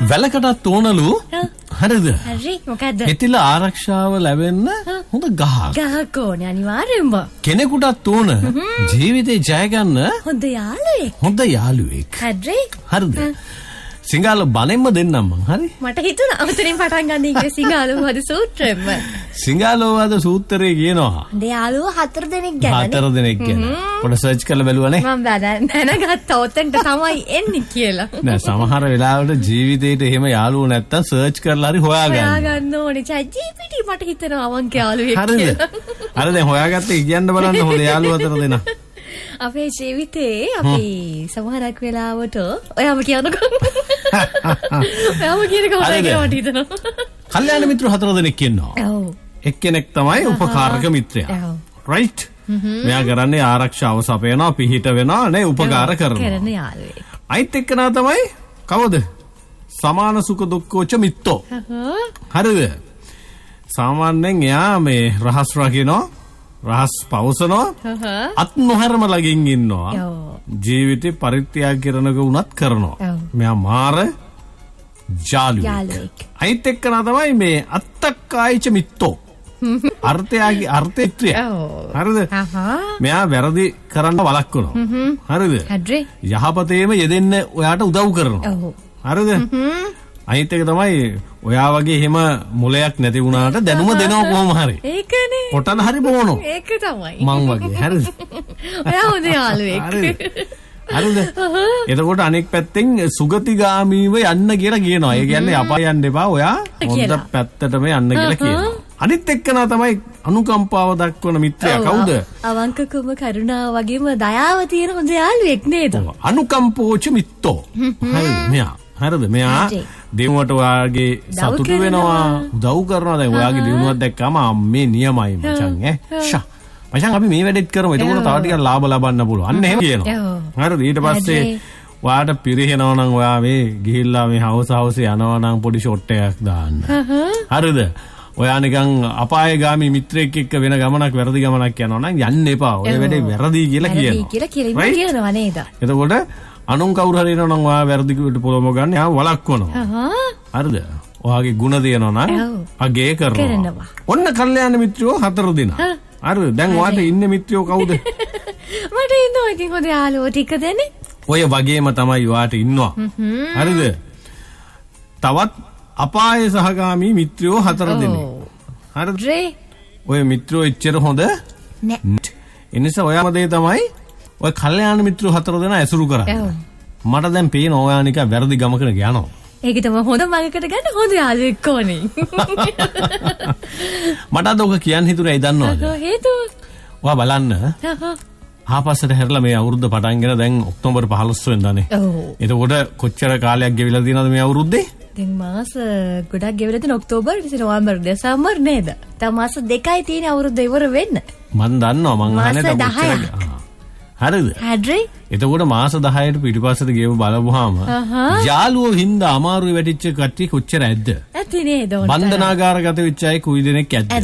වැලකටත් ඕනලු. හරිද? හරි මොකද්ද? එතිල ආරක්ෂාව ලැබෙන්න හොඳ ගහක්. ගහක් ඕනේ අනිවාර්යෙන්ම. කෙනෙකුටත් ඕන ජීවිතේ ජය ගන්න හොඳ යාළුවෙක්. හොඳ යාළුවෙක්. හරි. හරිද? සිංහල බණෙන්ම දෙන්නම් මං. හරි? මට හිතුණා අවතරින් පටන් ගන්න ඉංග්‍රීසි සිංහලෝවාද සූත්‍රෙම. සිංහලෝවාද සූත්‍රයේ කියනවා. යාළුවෝ 4 දෙනෙක් ගැන. 4 දෙනෙක් ගැන. පොඩ සර්ච් කරලා බැලුවානේ. මම දැනගත්තා ඔතෙන්ට තමයි එන්නේ කියලා. නෑ සමහර වෙලාවට ජීවිතේට එහෙම යාළුවෝ නැත්තම් සර්ච් කරලා හරි හොයාගන්න ඕනේ. ChatGPT මට හිතෙනවා අවංක යාළුවෙක් කියලා. හරිද? අර දැන් හොයාගත්තේ කියන්න බලන්න හොඳ යාළුවා අතර දෙනා. අපේ ජීවිතේ අපි සමහරක් වෙලාවට ඔයාම කියනකො ඔයාම කියනකො මට හිතෙනවා. කල්යාණ මිත්‍ර 4 දෙනෙක් ඉන්නවා. ඔව්. එක්කෙනෙක් තමයි උපකාරක මිත්‍රයා. ඔව්. රයිට්? මෙයා කරන්නේ ආරක්ෂාව සපයනවා, පිහිට වෙනවා, නේ උපකාර කරනවා. කරන යාළුවෙක්. අයිත් එක්කනා තමයි කවුද? සමාන සුඛ දුක්ඛෝච මිත්තෝ. හරිද? සාමාන්‍යයෙන් එයා මේ රහස් රකින්නවා. රහස් පවසනවා අත් නොහැරම ළඟින් ඉන්නවා ජීවිතේ පරිත්‍යාග කරනක උනත් කරනවා මෙයා මාර ජාලුවෙක් අයිත් එක්කනා තමයි මේ අත්තක්කායිච මිත්තෝ අර්ථයයි හරිද මෙයා වැරදි කරන්න වළක්වනවා හරිද යහපතේම යෙදෙන්න ඔයාට උදව් කරනවා හරිද අනිත් එක තමයි ඔයා වගේ එහෙම මොලයක් නැති වුණාට දැනුම දෙනවා කොහොම හරි. ඒකනේ. පොටන හරි බොනෝ. ඒක තමයි. මං වගේ හරිද? ඔයා හොඳ යාළුවෙක්. හරිද? එතකොට අනෙක් පැත්තෙන් සුගතිගාමීව යන්න කියලා කියනවා. ඒ කියන්නේ අපාය යන්න එපා. ඔයා හොඳ පැත්තටම යන්න කියලා කියනවා. අනිත් එක්කනා තමයි අනුකම්පාව දක්වන මිත්‍රයා කවුද? අවංකකම කරුණාව වගේම දයාව තියෙන හොඳ යාළුවෙක් නේද? අනුකම්පෝච මිත්තෝ. හරිද? මෙයා. හරිද? මෙයා දෙමුවට ඔයාගේ සතුටු වෙනවා උදව් කරනවා දැන් ඔයාගේ දිනුවක් දැක්කම මේ නියමයි මචං ෂා මචං අපි මේ වැඩේත් කරමු එතකොට තව ටිකක් ලාභ ලබන්න පුළුවන් අන්න එහෙම කියනවා හරිද ඊට පස්සේ ඔයාට පිරිහෙනවා නම් ඔයා මේ ගිහිල්ලා මේ හවස යනවා නම් පොඩි ෂොට් එකක් දාන්න හරිද ඔයා නිකන් අපායගාමී මිත්‍රයෙක් එක්ක වෙන ගමනක් වැරදි ගමනක් යනවා නම් යන්න එපා ඔය වැඩේ වැරදි කියලා කියනවා නේද එතකොට අනුන් කවුරු හරි එනවා නම් ඔයා වැරදි කට පොළොම ගන්න යා වළක්වනවා. හරිද? ඔයාගේ ಗುಣ දෙනවා නම් අගේ කරනවා. ඔන්න කල්යාණ මිත්‍රයෝ 4 දෙනා. හරිද? දැන් ඔයාට ඉන්නේ මිත්‍රයෝ කවුද? මට ඉන්නවා ඉතින් හොඳ යාළුවෝ ටික දෙනේ. ඔය වගේම තමයි ඔයාට ඉන්නවා. හරිද? තවත් අපාය සහගාමී මිත්‍රයෝ 4 දෙනෙක්. හරිද? ඔය මිත්‍රයෝ එච්චර හොඳ නෑ. එනිසා ඔයාම දේ තමයි ඔය කල්යාණ මිත්‍රයෝ 4 දෙනා ඇසුරු කරන්නේ. මට දැන් පේනවා ඔයා නිකන් වැරදි ගමකට යනවා. ඒක තමයි හොඳ මගකට ගන්න හොඳ යාළුවෙක් ඕනේ. මට අද ඔක කියන්න හිතුනේ ඇයි දන්නවද? හේතුව. ඔයා බලන්න. ආපස්සට හැරලා මේ අවුරුද්ද පටන්ගෙන දැන් ඔක්තෝබර් 15 වෙනිදානේ. එතකොට කොච්චර කාලයක් ගෙවිලා තියෙනවද මේ අවුරුද්දේ? දැන් මාස ගොඩක් ගෙවිලා තියෙන ඔක්තෝබර් නොවැම්බර් දෙසැම්බර් නේද? තව මාස 2යි තියෙන අවුරුද්ද ඉවර වෙන්න. මන් දන්නවා මං අහන්නේ කොච්චර හරිද? හරි. එතකොට මාස 10ට පිටිපස්සට ගෙව බලපුවාම යාළුවෝ හින්දා අමාරුවේ වැටිච්ච කට්ටිය කොච්චර ඇද්ද? ඇති නේද? බන්ධනාගාරගත වෙච්ච අය කුයි දෙනෙක් ඇද්ද?